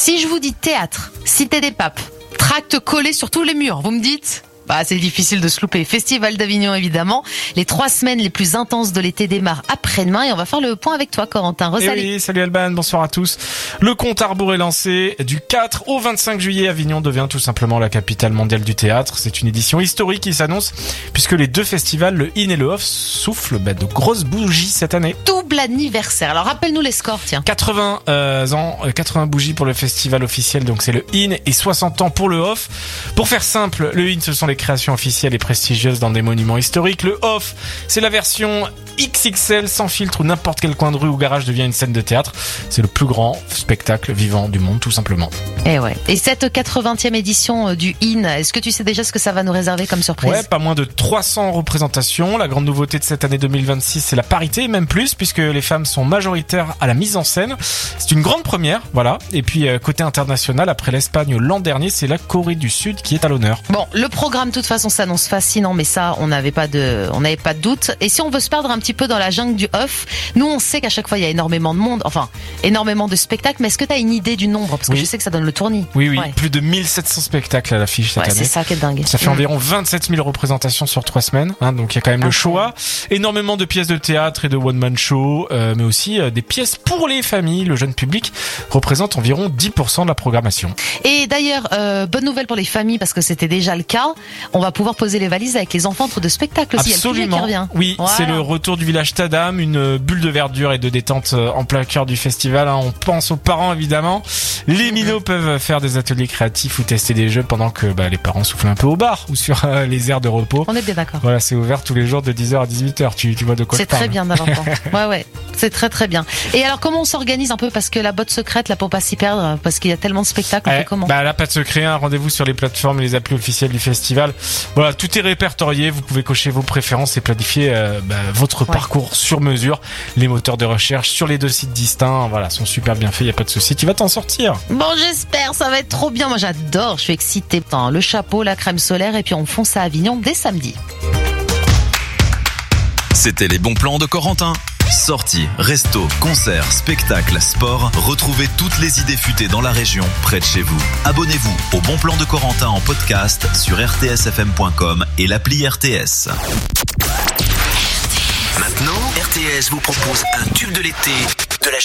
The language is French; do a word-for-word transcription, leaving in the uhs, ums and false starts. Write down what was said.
Si je vous dis théâtre, cité des papes, tracts collés sur tous les murs, vous me dites ? Bah, c'est difficile de se louper. Festival d'Avignon, évidemment. Les trois semaines les plus intenses de l'été démarrent après-demain et on va faire le point avec toi, Corentin. Re-salut. Oui, salut Alban, bonsoir à tous. Le compte à rebours est lancé. Du quatre au vingt-cinq juillet, Avignon devient tout simplement la capitale mondiale du théâtre. C'est une édition historique qui s'annonce puisque les deux festivals, le In et le Off, soufflent bah, de grosses bougies cette année. Double anniversaire. Alors, rappelle-nous les scores, tiens. quatre-vingts euh, ans, quatre-vingts bougies pour le festival officiel, donc c'est le In, et soixante ans pour le Off. Pour faire simple, le In, ce sont les créations officielles et prestigieuses dans des monuments historiques. Le Off, c'est la version X X L sans filtre où n'importe quel coin de rue ou garage devient une scène de théâtre. C'est le plus grand spectacle vivant du monde, tout simplement. Et ouais. Et cette quatre-vingtième édition du In, est-ce que tu sais déjà ce que ça va nous réserver comme surprise ? Ouais, pas moins de trois cents représentations. La grande nouveauté de cette année deux mille vingt-six, c'est la parité, même plus, puisque les femmes sont majoritaires à la mise en scène. C'est une grande première, voilà. Et puis, côté international, après l'Espagne l'an dernier, c'est la Corée du Sud qui est à l'honneur. Bon, le programme, de toute façon, s'annonce fascinant, mais ça, on n'avait pas de, on n'avait pas de doute. Et si on veut se perdre un petit peu dans la jungle du off, nous, on sait qu'à chaque fois, il y a énormément de monde, enfin, énormément de spectacles, mais est-ce que tu as une idée du nombre ? Parce que oui. je sais que ça donne le tournis. Oui, oui, ouais. Plus de mille sept cents spectacles à l'affiche cette ouais, année. C'est ça qui est dingue. Ça fait mmh. environ vingt-sept mille représentations sur trois semaines, hein, donc il y a quand même okay. le choix. Énormément de pièces de théâtre et de one-man show, euh, mais aussi euh, des pièces pour les familles. Le jeune public représente environ dix pour cent de la programmation. Et d'ailleurs, euh, bonne nouvelle pour les familles, parce que c'était déjà le cas, on va pouvoir poser les valises avec les enfants entre deux spectacles aussi. Absolument. Il y a le qui revient. Oui, voilà. C'est le retour du village Tadam, une bulle de verdure et de détente en plein cœur du festival. On pense aux parents évidemment. Les minots mmh. peuvent faire des ateliers créatifs ou tester des jeux pendant que bah, les parents soufflent un peu au bar ou sur euh, les aires de repos. On est bien d'accord. Voilà, c'est ouvert tous les jours de dix heures à dix-huit heures. Tu, tu vois de quoi je parle. C'est très bien d'avoir Ouais, ouais. C'est très très bien. Et alors, comment on s'organise un peu, parce que la botte secrète, là, pour pas s'y perdre, parce qu'il y a tellement de spectacles, on eh, fait comment ? Bah là, pas de secret, un rendez-vous sur les plateformes et les applis officielles du festival. Voilà, tout est répertorié. Vous pouvez cocher vos préférences et planifier euh, bah, votre ouais. parcours sur mesure. Les moteurs de recherche sur les deux sites distincts, voilà, sont super bien faits. Il y a pas de souci. Tu vas t'en sortir. Bon, j'espère. Ça va être trop bien. Moi, j'adore. Je suis excitée. Putain, le chapeau, la crème solaire, et puis on fonce à Avignon dès samedi. C'était les bons plans de Corentin. Sorties, restos, concerts, spectacles, sport. Retrouvez toutes les idées futées dans la région, près de chez vous. Abonnez-vous au Bon Plan de Corentin en podcast sur r t s f m point com et l'appli R T S. Maintenant, R T S vous propose un tube de l'été